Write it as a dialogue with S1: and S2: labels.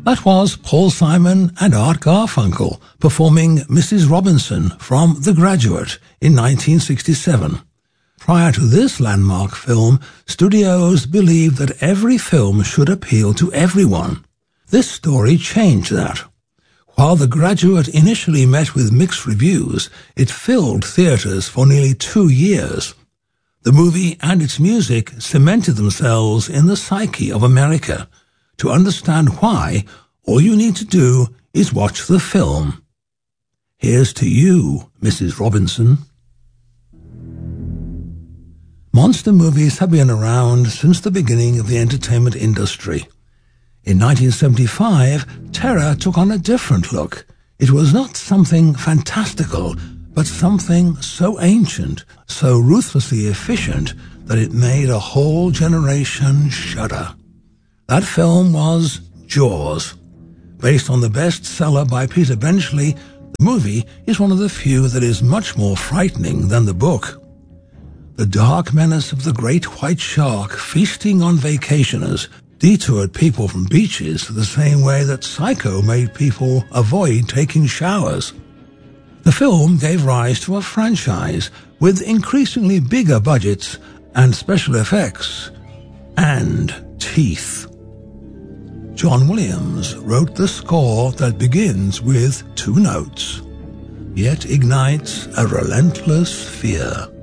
S1: That was Paul Simon and Art Garfunkel performing Mrs. Robinson from The Graduate in 1967. Prior to this landmark film, studios believed that every film should appeal to everyone. This story changed that. While The Graduate initially met with mixed reviews, it filled theaters for nearly 2 years. The movie and its music cemented themselves in the psyche of America. To understand why, all you need to do is watch the film. Here's to you, Mrs. Robinson. Monster movies have been around since the beginning of the entertainment industry. In 1975, terror took on a different look. It was not something fantastical, but something so ancient, so ruthlessly efficient, that it made a whole generation shudder. That film was Jaws. Based on the bestseller by Peter Benchley, the movie is one of the few that is much more frightening than the book. The dark menace of the great white shark feasting on vacationers detoured people from beaches the same way that Psycho made people avoid taking showers. The film gave rise to a franchise with increasingly bigger budgets and special effects and teeth. John Williams wrote the score that begins with 2 notes, yet ignites a relentless fear.